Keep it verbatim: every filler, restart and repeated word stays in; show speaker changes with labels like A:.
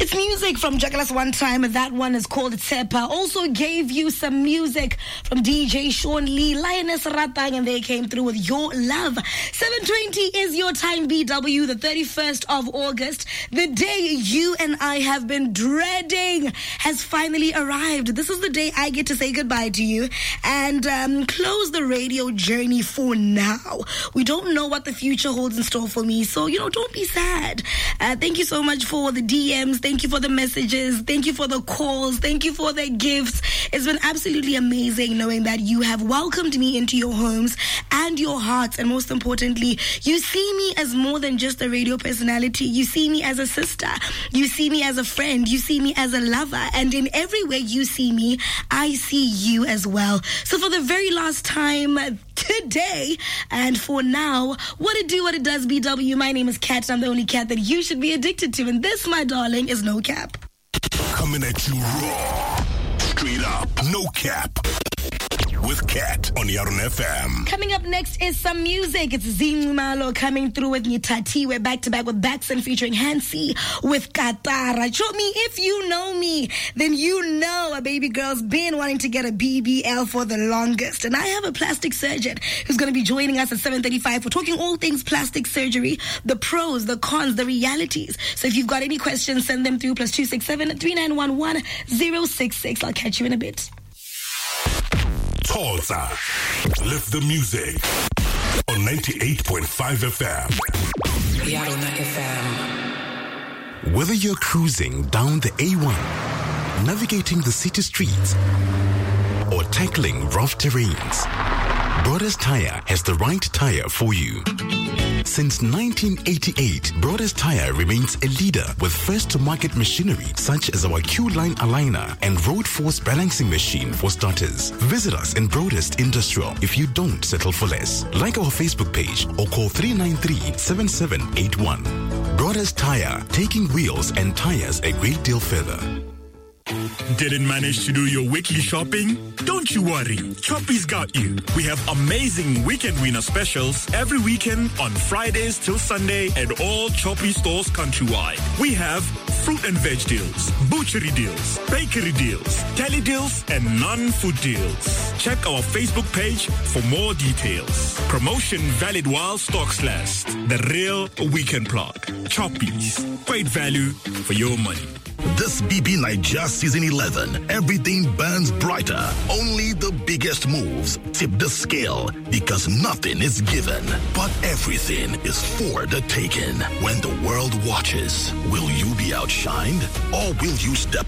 A: It's music from Jackalas One Time, and that one is called Tsepa. Also gave you some music from D J Sean Lee, Lioness Ratang, and they came through with Your Love. seven twenty is your time, B W, the thirty-first of August. The day you and I have been dreading has finally arrived. This is the day I get to say goodbye to you and um, close the radio journey for now. We don't know what the future holds in store for me, so, you know, don't be sad. Uh, thank you so much for the D Ms. Thank you for the messages. Thank you for the calls. Thank you for the gifts. It's been absolutely amazing knowing that you have welcomed me into your homes and your hearts. And most importantly, you see me as more than just a radio personality. You see me as a sister. You see me as a friend. You see me as a lover. And in every way you see me, I see you as well. So for the very last time today, and for now, what it do, what it does, B W. My name is Kat, and I'm the only cat that you should be addicted to. And this, my darling, is No Cap.
B: Coming at you raw, straight up, No Cap. With Kat on Yarun F M.
A: Coming up next is some music. It's Zingmalo coming through with Nitati. We're back to back with Baxon featuring Hansi with Katara. Show me if you know me, then you know a baby girl's been wanting to get a B B L for the longest. And I have a plastic surgeon who's going to be joining us at seven thirty-five. We're talking all things plastic surgery, the pros, the cons, the realities. So if you've got any questions, send them through plus two six seven, three nine one one, zero six six. I'll catch you in a bit.
B: Tulsa. Lift the music on ninety-eight point five F M.
C: Yaruna F M.
D: Whether you're cruising down the A one, navigating the city streets, or tackling rough terrains, Brothers Tire has the right tire for you. Since nineteen eighty-eight, Brothers Tire remains a leader with first-to-market machinery such as our Q-Line aligner and Road Force balancing machine for starters. Visit us in Broadest Industrial if you don't settle for less. Like our Facebook page or call three nine three, seven seven eight one. Brothers Tire, taking wheels and tires a great deal further.
E: Didn't manage to do your weekly shopping? Don't you worry, Choppy's got you. We have amazing weekend winner specials every weekend on Fridays till Sunday at all Choppy stores countrywide. We have fruit and veg deals, butchery deals, bakery deals, deli deals, and non-food deals. Check our Facebook page for more details. Promotion valid while stocks last. The real weekend plug. Choppy's. Great value for your money.
B: This B B Nigeria Season eleven, everything burns brighter. Only the biggest moves tip the scale because nothing is given, but everything is for the taking. When the world watches, will you be outshined or will you step